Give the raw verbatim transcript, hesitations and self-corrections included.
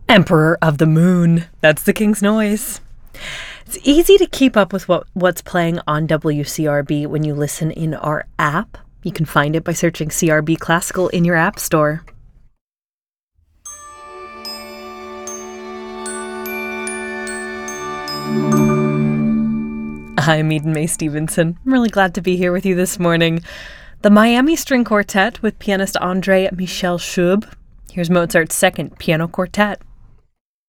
Emperor of the Moon. That's the King's Noise. It's easy to keep up with what, what's playing on W C R B when you listen in our app. You can find it by searching C R B Classical in your app store. I'm Eden Mae Stevenson. I'm really glad to be here with you this morning. The Miami String Quartet with pianist Andre Michel Schub. Here's Mozart's second piano quartet.